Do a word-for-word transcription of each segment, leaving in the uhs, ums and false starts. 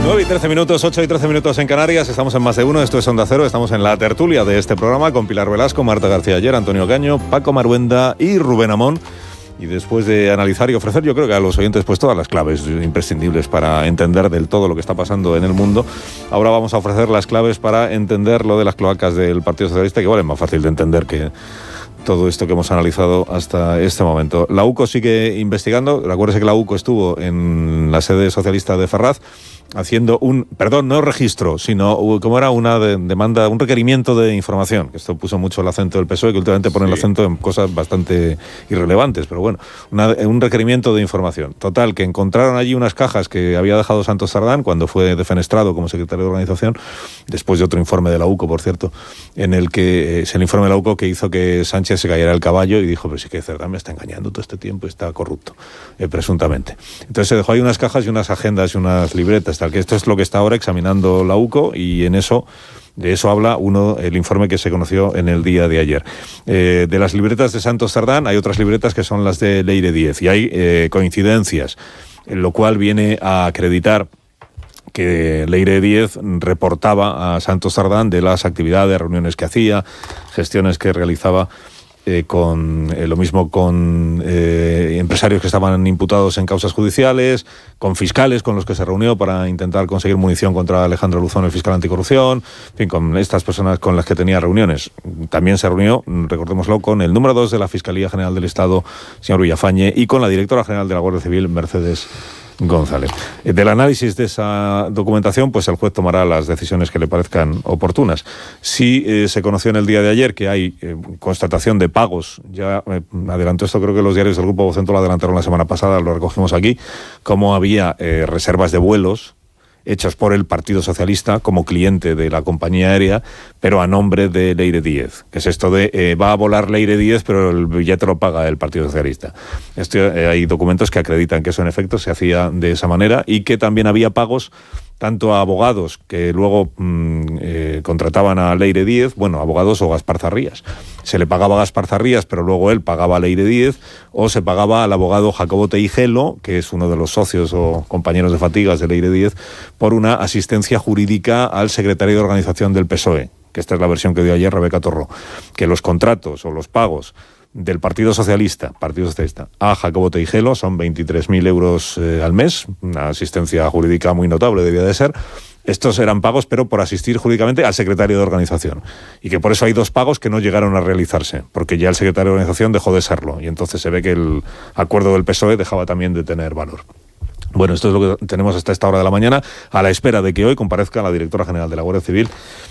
nueve y trece minutos, ocho y trece minutos en Canarias. Estamos en Más de Uno, esto es Onda Cero. Estamos en la tertulia de este programa con Pilar Velasco, Marta García Ayer, Antonio Caño, Paco Maruenda y Rubén Amón. Y después de analizar y ofrecer, yo creo que a los oyentes pues todas las claves imprescindibles para entender del todo lo que está pasando en el mundo, ahora vamos a ofrecer las claves para entender lo de las cloacas del Partido Socialista, que igual es más fácil de entender que todo esto que hemos analizado hasta este momento. La UCO sigue investigando. Recuérdese que la UCO estuvo en la sede socialista de Ferraz haciendo un, perdón, no registro, sino como era una de, demanda, un requerimiento de información, que esto puso mucho el acento del P S O E, que últimamente pone sí. el acento en cosas bastante irrelevantes, pero bueno, una, un requerimiento de información. Total, que encontraron allí unas cajas que había dejado Santos Sardán cuando fue defenestrado como secretario de organización, después de otro informe de la UCO, por cierto, en el que es el informe de la UCO que hizo que Sánchez se cayera el caballo y dijo, pero sí que Cerdán me está engañando todo este tiempo, está corrupto, eh, presuntamente. Entonces se dejó ahí unas cajas y unas agendas y unas libretas, tal que esto es lo que está ahora examinando la UCO, y en eso, de eso habla uno, el informe que se conoció en el día de ayer. Eh, de las libretas de Santos Sardán hay otras libretas que son las de Leire Díez, y hay eh, coincidencias, en lo cual viene a acreditar que Leire Díez reportaba a Santos Sardán de las actividades, reuniones que hacía, gestiones que realizaba eh, con eh, lo mismo con eh, empresarios que estaban imputados en causas judiciales, con fiscales con los que se reunió para intentar conseguir munición contra Alejandro Luzón, el fiscal anticorrupción, en fin, con estas personas con las que tenía reuniones. También se reunió, recordémoslo, con el número dos de la Fiscalía General del Estado, señor Villafañe, y con la directora general de la Guardia Civil, Mercedes González. Del análisis de esa documentación, pues el juez tomará las decisiones que le parezcan oportunas. Sí eh, se conoció en el día de ayer que hay eh, constatación de pagos. Ya eh, adelantó esto, creo que los diarios del Grupo Vocento lo adelantaron la semana pasada, lo recogimos aquí, como había eh, reservas de vuelos hechas por el Partido Socialista como cliente de la compañía aérea, pero a nombre de Leire Díez. Que es esto de, eh, va a volar Leire Díez, pero el billete lo paga el Partido Socialista. Esto, eh, hay documentos que acreditan que eso en efecto se hacía de esa manera, y que también había pagos tanto a abogados que luego mmm, eh, contrataban a Leire Díez, bueno, abogados o Gaspar Zarrías. Se le pagaba a Gaspar Zarrías, pero luego él pagaba a Leire Díez, o se pagaba al abogado Jacobo Teijelo, que es uno de los socios o compañeros de fatigas de Leire Díez, por una asistencia jurídica al secretario de organización del P S O E, que esta es la versión que dio ayer Rebeca Torró, que los contratos o los pagos del Partido Socialista, Partido Socialista a Jacobo Teijelo son veintitrés mil euros eh, al mes, una asistencia jurídica muy notable debía de ser. Estos eran pagos, pero por asistir jurídicamente al secretario de organización, y que por eso hay dos pagos que no llegaron a realizarse, porque ya el secretario de organización dejó de serlo, y entonces se ve que el acuerdo del P S O E dejaba también de tener valor. Bueno, esto es lo que tenemos hasta esta hora de la mañana, a la espera de que hoy comparezca la directora general de la Guardia Civil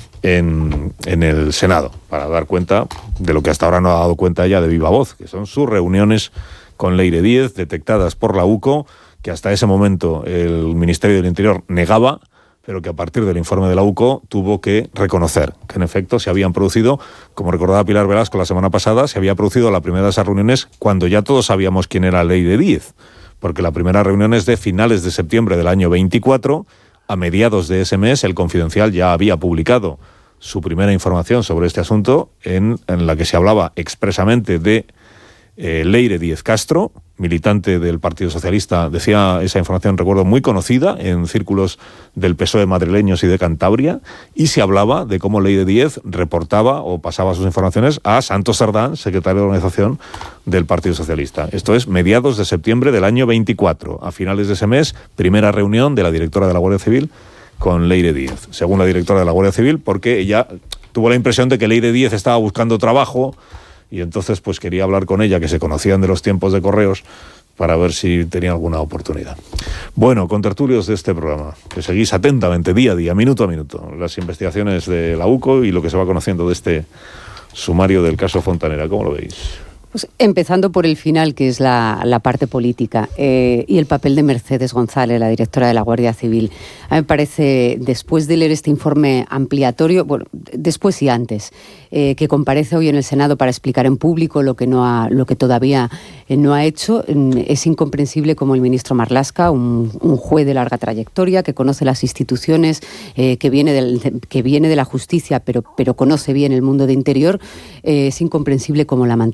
en, en el Senado, para dar cuenta de lo que hasta ahora no ha dado cuenta ella de viva voz, que son sus reuniones con Leire Díez, detectadas por la UCO, que hasta ese momento el Ministerio del Interior negaba, pero que a partir del informe de la UCO tuvo que reconocer que en efecto se habían producido, como recordaba Pilar Velasco la semana pasada, se había producido la primera de esas reuniones cuando ya todos sabíamos quién era Leire Díez, porque la primera reunión es de finales de septiembre del año veinticuatro, a mediados de ese mes el Confidencial ya había publicado su primera información sobre este asunto, en, en la que se hablaba expresamente de eh, Leire Díez Castro, militante del Partido Socialista, decía esa información, recuerdo, muy conocida en círculos del P S O E madrileños y de Cantabria, y se hablaba de cómo Leire Díez reportaba o pasaba sus informaciones a Santos Sardán, secretario de organización del Partido Socialista. Esto es mediados de septiembre del año veinticuatro. A finales de ese mes, primera reunión de la directora de la Guardia Civil con Leire Díez, según la directora de la Guardia Civil, porque ella tuvo la impresión de que Leire Díez estaba buscando trabajo, y entonces pues quería hablar con ella, que se conocían de los tiempos de correos, para ver si tenía alguna oportunidad. Bueno, contertulios de este programa, que seguís atentamente, día a día, minuto a minuto, las investigaciones de la UCO y lo que se va conociendo de este sumario del caso Fontanera. ¿Cómo lo veis? Pues empezando por el final, que es la, la parte política, eh, y el papel de Mercedes González, la directora de la Guardia Civil. A mí me parece, después de leer este informe ampliatorio, bueno, después y antes, eh, que comparece hoy en el Senado para explicar en público lo que, no ha, lo que todavía eh, no ha hecho, es incomprensible como el ministro Marlaska, un, un juez de larga trayectoria, que conoce las instituciones, eh, que, viene del, que viene de la justicia, pero, pero conoce bien el mundo de interior, eh, es incomprensible cómo la mantiene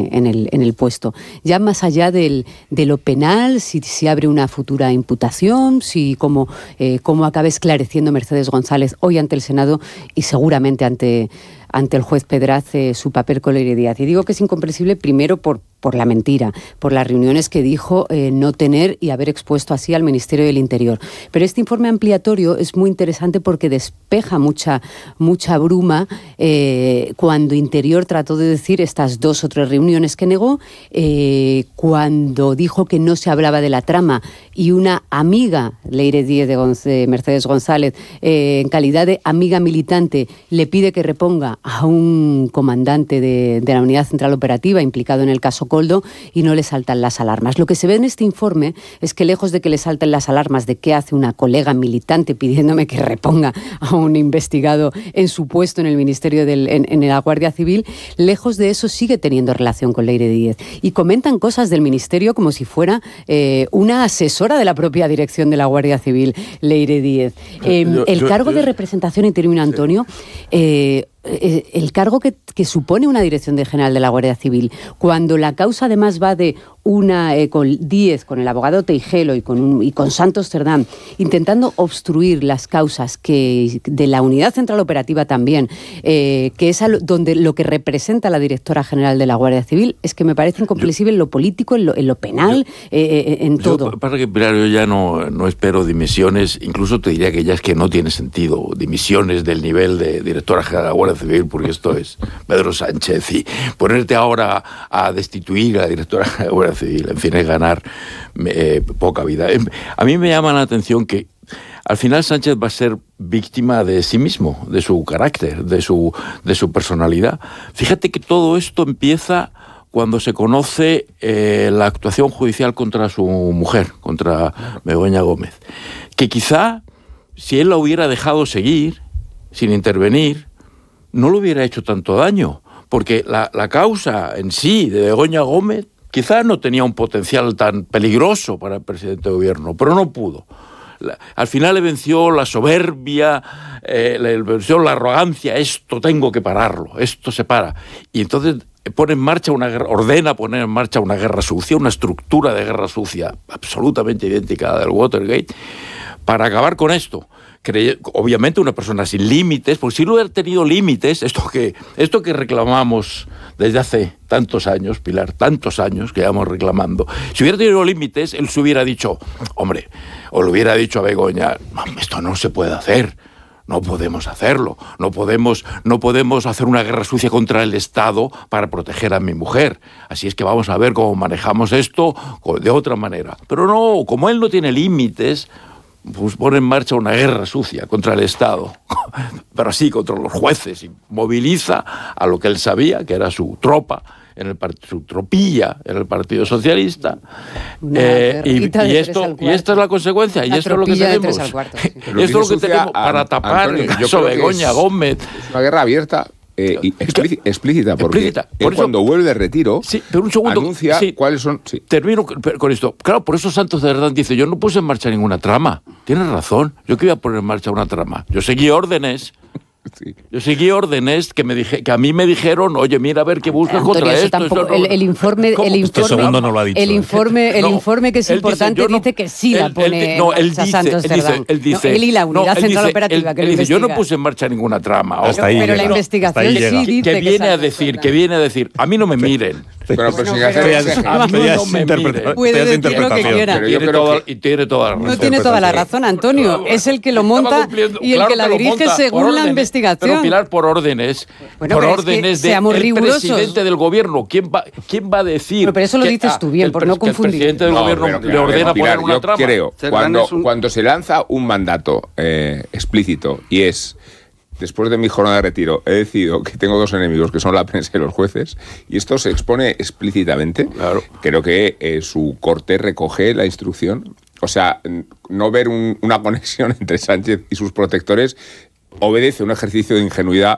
en el, en el puesto. Ya más allá del, de lo penal, si se si abre una futura imputación, si cómo, eh, cómo acaba esclareciendo Mercedes González hoy ante el Senado y seguramente ante, ante el juez Pedraza su papel con Leire Díaz. Y digo que es incomprensible primero por por la mentira, por las reuniones que dijo eh, no tener y haber expuesto así al Ministerio del Interior. Pero este informe ampliatorio es muy interesante porque despeja mucha, mucha bruma eh, cuando Interior trató de decir estas dos o tres reuniones que negó, eh, cuando dijo que no se hablaba de la trama y una amiga, Leire Díez de Gonz- Mercedes González, eh, en calidad de amiga militante, le pide que reponga a un comandante de, de la Unidad Central Operativa implicado en el caso Coldo y no le saltan las alarmas. Lo que se ve en este informe es que lejos de que le salten las alarmas de qué hace una colega militante pidiéndome que reponga a un investigado en su puesto en el Ministerio del, en, en la Guardia Civil, lejos de eso sigue teniendo relación con Leire Díez. Y comentan cosas del Ministerio como si fuera eh, una asesora de la propia dirección de la Guardia Civil, Leire Díez. Eh, yo, el yo, cargo yo, de representación, y termino, Antonio, eh, el cargo que, que supone una dirección de general de la Guardia Civil, cuando la causa además va de una eh, con Díez, con el abogado Teijelo y con, un, y con Santos Cerdán, intentando obstruir las causas que de la Unidad Central Operativa también, eh, que es a lo, donde lo que representa la directora general de la Guardia Civil, es que me parece incomprensible en lo político, en lo, en lo penal, yo, eh, en yo, todo. Pasa que, Pilar, yo ya no, no espero dimisiones, incluso te diría que ya es que no tiene sentido dimisiones del nivel de directora general de la Guardia Civil, porque esto es Pedro Sánchez, y ponerte ahora a destituir a la directora de la Guardia Civil, en fin, es ganar eh, poca vida. A mí me llama la atención que al final Sánchez va a ser víctima de sí mismo, de su carácter, de su, de su personalidad. Fíjate que todo esto empieza cuando se conoce eh, la actuación judicial contra su mujer, contra Begoña Gómez, que quizá si él la hubiera dejado seguir, sin intervenir, no le hubiera hecho tanto daño, porque la, la causa en sí de Begoña Gómez quizás no tenía un potencial tan peligroso para el presidente de gobierno, pero no pudo. La, al final le venció la soberbia, eh, le venció la arrogancia, esto tengo que pararlo, esto se para. Y entonces pone en marcha una guerra, ordena poner en marcha una guerra sucia, una estructura de guerra sucia absolutamente idéntica a la del Watergate, para acabar con esto. Creye, obviamente una persona sin límites, porque si no hubiera tenido límites, esto que, esto que reclamamos desde hace tantos años, Pilar, tantos años que llevamos reclamando, si hubiera tenido límites, él se hubiera dicho, hombre, o le hubiera dicho a Begoña, esto no se puede hacer, no podemos hacerlo, no podemos, no podemos hacer una guerra sucia contra el Estado para proteger a mi mujer, así es que vamos a ver cómo manejamos esto de otra manera. Pero no, como él no tiene límites, pues pone en marcha una guerra sucia contra el Estado, pero así contra los jueces, y moviliza a lo que él sabía, que era su tropa, en el part- su tropilla en el Partido Socialista, eh, y, y, esto, y esta es la consecuencia, y esto es lo que tenemos. Cuarto, sí. Esto es lo que tenemos para tapar Antonio, el caso de Begoña Gómez. Es una guerra abierta. Eh, y explícita, explícita, porque explícita. Por eso, cuando vuelve de retiro, sí, pero un segundo, anuncia sí, cuáles son... Sí. Termino con esto. Claro, por eso Santos Cerdán dice, yo no puse en marcha ninguna trama. Tienes razón, yo que iba a poner en marcha una trama. Yo seguí órdenes... Sí. Yo seguí órdenes que me dije, que a mí me dijeron, oye, mira a ver qué buscas Antonio, contra eso esto. Tampoco, eso no, el, el informe, el informe, segundo no lo ha dicho, el informe, el no, informe que es importante dice, no, dice que sí él, la pone. Él, no, él dice, Santos él dice, él dice, no, él y la Unidad no, Central dice, Operativa él, que él lo dice, investiga. yo no puse en marcha ninguna trama. Hasta ahí pero llega. la investigación sí dice que viene que a decir, que viene a decir, a mí no me miren. Pero, pero, no, pero a mí no me miren. Puede decir lo que quiera. Pero yo creo que, y tiene toda la razón. No tiene toda la razón, Antonio. Es el que lo monta y el claro que la que dirige según órdenes, la investigación. Pero Pilar, por órdenes, bueno, por órdenes del de presidente del gobierno. ¿Quién va, quién va a decir? Bueno, pero eso lo que, dices tú bien, el, por no confundir. El presidente del no, gobierno pero, le ordena Pilar, poner una yo trama. Creo, cuando, un... cuando se lanza un mandato eh, explícito y es... Después de mi jornada de retiro, he decidido que tengo dos enemigos, que son la prensa y los jueces, y esto se expone explícitamente. Claro. Creo que eh, su corte recoge la instrucción. O sea, no ver un, una conexión entre Sánchez y sus protectores obedece a un ejercicio de ingenuidad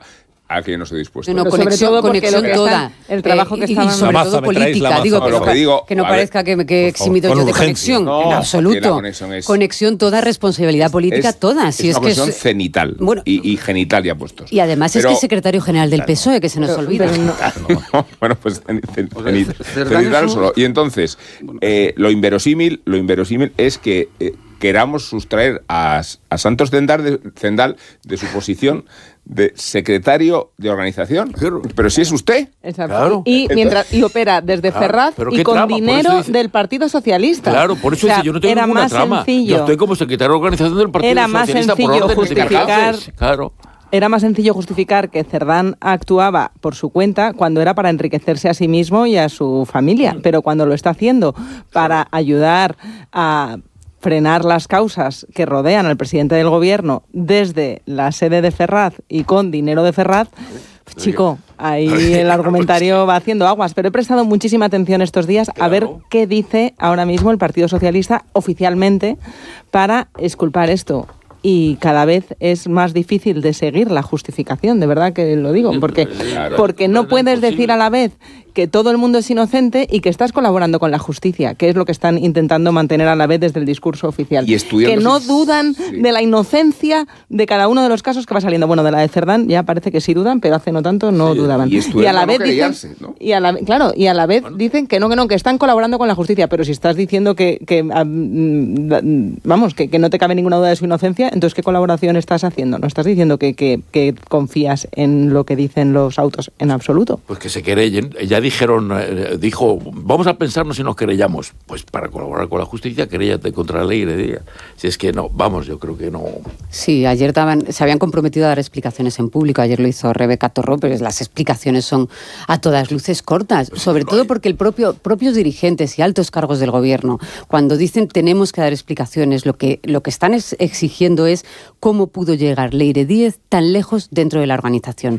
a que yo no estoy dispuesto. No, no, Pero sobre conexión, todo porque conexión lo que toda. está- el trabajo que Eh, y- estaban- Y sobre La maza, todo me traéis la política. maza. Digo, No, que, lo que digo, que no a ver, parezca que, que he por favor, eximido con yo de urgencia. conexión. No, en que absoluto. la conexión es- Conexión toda, responsabilidad política Es- toda. Es Si es, una que cuestión es- cenital Bueno, y, y genital ya puestos. y además Pero- es que es secretario general del P S O E, que se nos Pero- olvida. pero no- bueno, pues cen- cen- O sea, cenit- Cerdán cenital es un- solo. Y entonces, eh, lo inverosímil, lo inverosímil es que eh, queramos sustraer a, a Santos Zendal de, Zendal de su posición de secretario de organización. Claro. Pero si es usted. Exacto. Claro. Y mientras y opera desde Claro, Ferraz pero y qué con trama, por dinero eso dice- del Partido Socialista. Claro, por eso O sea, dice, yo no tengo era ninguna más trama. sencillo. Yo estoy como secretario de organización del Partido Era más Socialista por sencillo órdenes de justificar- Carles, Claro. Era más sencillo justificar que Cerdán actuaba por su cuenta cuando era para enriquecerse a sí mismo y a su familia, pero cuando lo está haciendo para ayudar a frenar las causas que rodean al presidente del gobierno desde la sede de Ferraz y con dinero de Ferraz, chico, ahí el argumentario va haciendo aguas. Pero he prestado muchísima atención estos días a ver Claro. qué dice ahora mismo el Partido Socialista oficialmente para exculpar esto. Y cada vez es más difícil de seguir la justificación, de verdad que lo digo, porque, Claro. porque no Es puedes imposible. decir a la vez que todo el mundo es inocente y que estás colaborando con la justicia, que es lo que están intentando mantener a la vez desde el discurso oficial. Y estudiando que no si- dudan sí. de la inocencia de cada uno de los casos que va saliendo. Bueno, de la de Cerdán ya parece que sí dudan, pero hace no tanto no Sí, dudaban. y estudiando a la no vez dicen, querellarse, ¿no? y a la, claro, y a la vez dicen que no, que no, que están colaborando con la justicia, pero si estás diciendo que, que ah, mm, da- mm, vamos, que, que no te cabe ninguna duda de su inocencia, entonces ¿qué colaboración estás haciendo? No estás diciendo que, que, que confías en lo que dicen los autos en absoluto. Pues que se querellen. Ya dijeron, eh, dijo, vamos a pensarnos si nos querellamos. Pues para colaborar con la justicia, queréllate contra la ley. Le diría. Si es que no, vamos, yo creo que no. Sí, ayer daban, se habían comprometido a dar explicaciones en público. Ayer lo hizo Rebeca Torró, pero las explicaciones son a todas luces cortas. Sobre todo porque el propio, propios dirigentes y altos cargos del gobierno, cuando dicen tenemos que dar explicaciones, lo que, lo que están es, exigiendo es cómo pudo llegar Leire Díez tan lejos dentro de la organización.